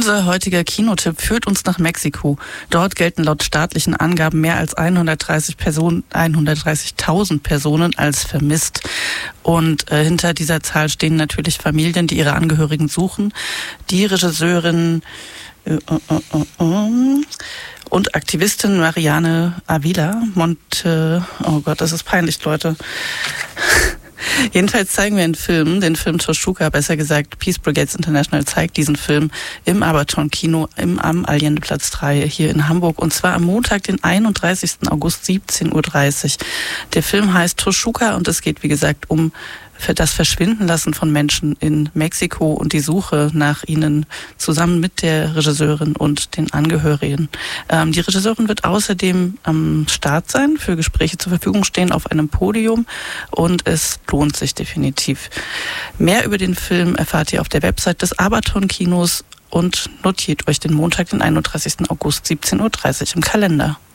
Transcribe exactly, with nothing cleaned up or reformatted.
Unser heutiger Kinotipp führt uns nach Mexiko. Dort gelten laut staatlichen Angaben mehr als hundertdreißig Personen, hundertdreißigtausend Personen als vermisst. Und äh, hinter dieser Zahl stehen natürlich Familien, die ihre Angehörigen suchen. Die Regisseurin äh, äh, äh, äh, und Aktivistin Mariane Avila Monte, oh Gott, das ist peinlich, Leute. Jedenfalls zeigen wir einen Film, den Film Toshuka, besser gesagt Peace Brigades International zeigt diesen Film im Aberton Kino im am Allendeplatz drei hier in Hamburg, und zwar am Montag, den einunddreißigsten August, siebzehn Uhr dreißig. Der Film heißt Toshuka und es geht, wie gesagt, um für das Verschwindenlassen von Menschen in Mexiko und die Suche nach ihnen zusammen mit der Regisseurin und den Angehörigen. Ähm, die Regisseurin wird außerdem am Start sein, für Gespräche zur Verfügung stehen auf einem Podium, und es lohnt sich definitiv. Mehr über den Film erfahrt ihr auf der Website des Aberton Kinos und notiert euch den Montag, den einunddreißigsten August, siebzehn Uhr dreißig im Kalender.